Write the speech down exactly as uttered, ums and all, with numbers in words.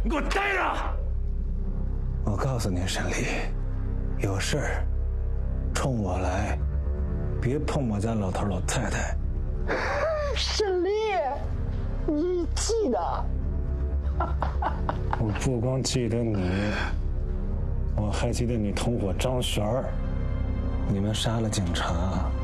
你给我待着！ 我告诉你，沈丽，有事儿冲我来，别碰我家老头老太太。 沈丽，你记得？ 我不光记得你，我还记得你同伙张璇儿。你们杀了警察，